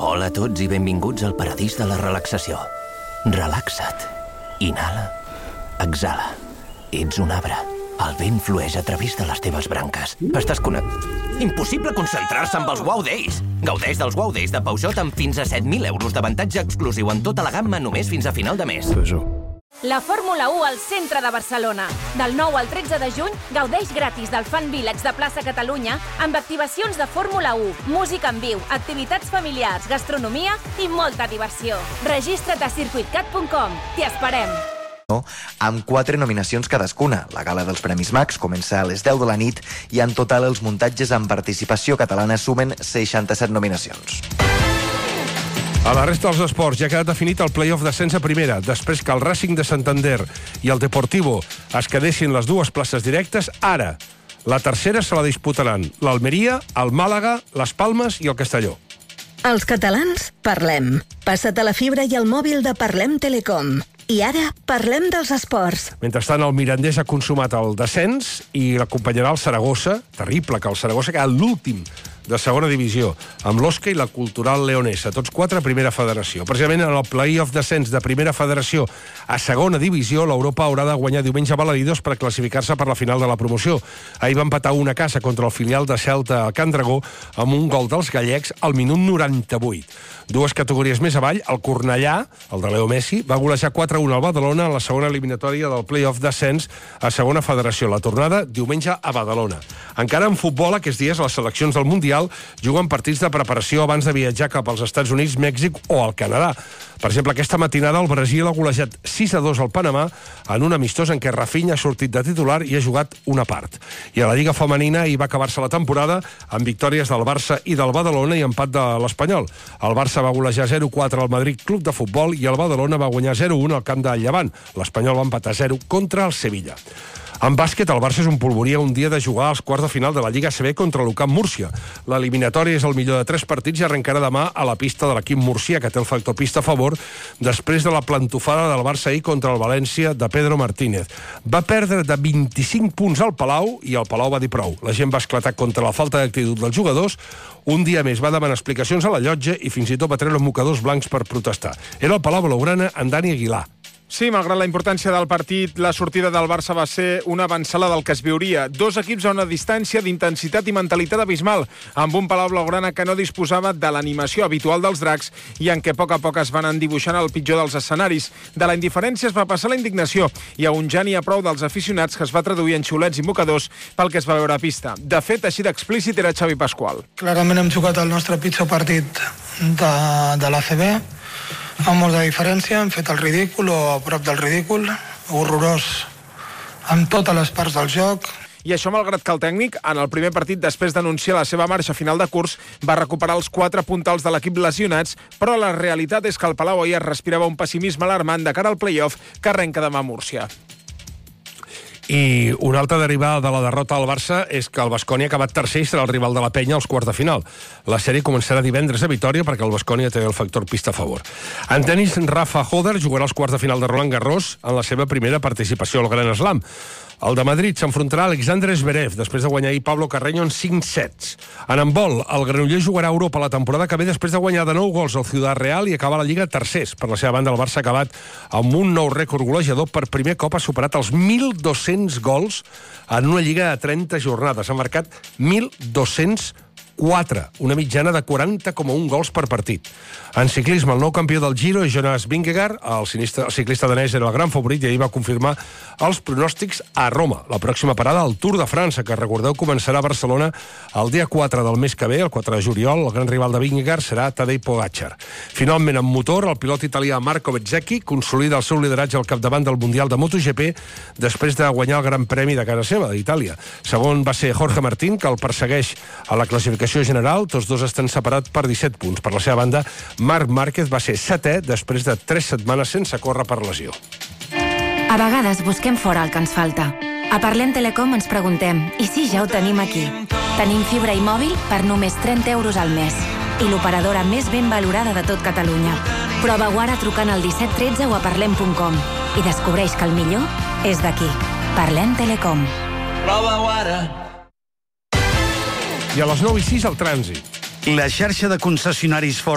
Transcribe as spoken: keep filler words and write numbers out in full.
Hola a tots i benvinguts al paradís de la relaxació. Relaxa't. Inhala. Exhala. Ets un arbre. El vent flueix a través de les teves branques. Estàs connectat. Impossible concentrar-se amb els Wow Days. Gaudeix dels Wow Days de Peugeot amb fins a set mil euros d'avantatge exclusiu en tota la gamma només fins a final de mes. La Fórmula u al centre de Barcelona. Del nou al tretze de juny, gaudeix gratis del Fan Village de Plaça Catalunya amb activacions de Fórmula u, música en viu, activitats familiars, gastronomia i molta diversió. Registra't a circuit cat punt com. T'hi esperem. Amb quatre nominacions cadascuna. La gala dels Premis Max comença a les deu de la nit i en total els muntatges amb participació catalana sumen seixanta-set nominacions. A la resta dels esports ja ha quedat definit el play-off d'ascens a primera, després que el Racing de Santander i el Deportivo es quedessin les dues places directes. Ara, la tercera se la disputaran l'Almeria, el Màlaga, les Palmes i el Castelló. Els catalans parlem. Passa't a la fibra i al mòbil de Parlem Telecom. I ara parlem dels esports. Mentrestant, el Mirandés ha consumat el descens i l'acompanyarà el Saragossa. Terrible que el Saragossa ha quedat l'últim de segona divisió, amb l'Osca i la Cultural Leonesa, tots quatre a primera federació. Precisament en el play-off d'ascens de primera federació a segona divisió, l'Europa haurà de guanyar diumenge a Balaidos per classificar-se per la final de la promoció. Ahir va empatar una casa contra el filial de Celta al Can Dragó amb un gol dels gallecs al minut noranta-vuit. Dues categories més avall, el Cornellà, el de Leo Messi, va golejar quatre a un al Badalona en la segona eliminatòria del play-off d'ascens a segona federació. La tornada diumenge a Badalona. Encara en futbol, aquests dies, les seleccions del Mundial juguen partits de preparació abans de viatjar cap als Estats Units, Mèxic o al Canadà. Per exemple, aquesta matinada el Brasil ha golejat sis a dos al Panamà en un amistós en què Rafinha ha sortit de titular i ha jugat una part. I a la Lliga Femenina hi va acabar-se la temporada amb victòries del Barça i del Badalona i empat de l'Espanyol. El Barça va golejar zero a quatre al Madrid Club de Futbol i el Badalona va guanyar zero a un al camp del Llevant. L'Espanyol va empatar zero contra el Sevilla. En bàsquet, el Barça és un polvoria un dia de jugar als quarts de final de la Lliga A C B contra l'U C A M Múrcia. L'eliminatòria és el millor de tres partits i arrencarà demà a la pista de l'equip murcià, que té el factor pista a favor, després de la plantofada del Barça ahir contra el València de Pedro Martínez. Va perdre de vint-i-cinc punts al Palau i el Palau va dir prou. La gent va esclatar contra la falta d'actitud dels jugadors. Un dia més va demanar explicacions a la llotja i fins i tot va treure mocadors blancs per protestar. Era el Palau Blaugrana, en Dani Aguilar. Sí, malgrat la importància del partit, la sortida del Barça va ser una avançada del que es viuria. Dos equips a una distància d'intensitat i mentalitat abismal, amb un Palau Blaugrana que no disposava de l'animació habitual dels dracs i en què a poc a poc es van endibuixant el pitjor dels escenaris. De la indiferència es va passar la indignació i a un ja n'hi ha prou dels aficionats que es va traduir en xiulets i mocadors pel que es va veure a pista. De fet, així d'explícit era Xavi Pasqual. Clarament hem jugat el nostre pitjor partit de, de l'A C B, amb molta diferència, hem fet el ridícul o a prop del ridícul, horrorós amb totes les parts del joc. I això malgrat que el tècnic, en el primer partit després d'anunciar la seva marxa final de curs, va recuperar els quatre puntals de l'equip lesionats, però la realitat és que el Palau ahir es respirava un pessimisme alarmant de cara al play-off que arrenca demà a Múrcia. I una altra derivada de la derrota al Barça és que el Baskonia ha acabat tercer i serà el rival de la Penya als quarts de final. La sèrie començarà divendres a Vitòria perquè el Baskonia té el factor pista a favor. En tenis, Rafa Hoder jugarà als quarts de final de Roland Garros en la seva primera participació al Grand Slam. El de Madrid s'enfrontarà a Alexander Zverev després de guanyar ahir Pablo Carreño en cinc sets. En handbol, el Granollers jugarà a Europa la temporada que ve després de guanyar de nou gols al Ciudad Real i acabar la Lliga tercers. Per la seva banda, el Barça ha acabat amb un nou rècord golejador. Per primer cop ha superat els mil dos-cents gols en una Lliga de trenta jornades. Ha marcat mil dos-cents quatre, una mitjana de quaranta coma un gols per partit. En ciclisme, el nou campió del Giro és Jonas Vingegaard. El ciclista, el ciclista danès era el gran favorit i ahir va confirmar els pronòstics a Roma. La pròxima parada, el Tour de França, que recordeu començarà a Barcelona el dia quatre del mes que ve, el quatre de juliol. El gran rival de Vingegaard serà Tadej Pogačar. Finalment, en motor, el pilot italià Marco Bezzecchi consolida el seu lideratge al capdavant del Mundial de MotoGP després de guanyar el Gran Premi de casa seva, d'Itàlia. Segon va ser Jorge Martín, que el persegueix a la classificació general. Tots dos estan separats per disset punts. Per la seva banda, Marc Márquez va ser setè després de tres setmanes sense córrer per lesió. A vegades busquem fora el que ens falta. A Parlem Telecom ens preguntem, i si ja ho tenim aquí? Tenim fibra i mòbil per només trenta euros al mes. I l'operadora més ben valorada de tot Catalunya. Prova-ho ara trucant al disset tretze o a parlem punt com i descobreix que el millor és d'aquí. Parlem Telecom. Prova-ho ara. I a les nou i sis, el trànsit. La xarxa de concessionaris Ford